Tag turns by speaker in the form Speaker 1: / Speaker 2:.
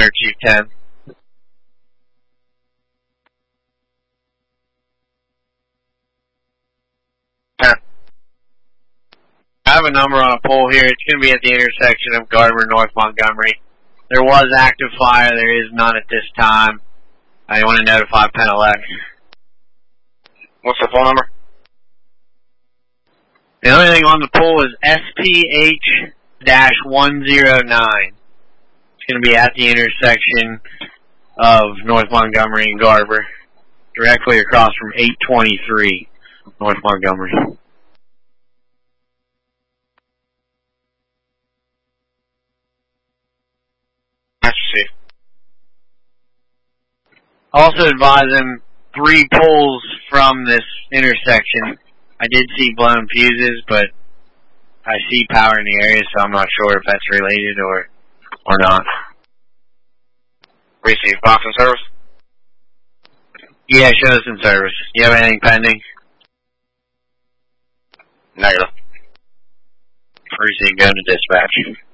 Speaker 1: Chief 10. I have a number on a pole here. It's going to be at the intersection of Gardner North Montgomery. There was active fire. There is none at this time. I want to notify Penelec.
Speaker 2: What's the phone number?
Speaker 1: The only thing on the pole is SPH-109. It's going to be at the intersection of North Montgomery and Garber, directly across from 823 North Montgomery.
Speaker 2: That's safe.
Speaker 1: Also advise them 3 poles from this intersection. I did see blown fuses, but I see power in the area, so I'm not sure if that's related or not.
Speaker 2: Receive box in service?
Speaker 1: Yeah, show us in service. You have anything pending?
Speaker 2: Negative.
Speaker 1: Receive, go to dispatch.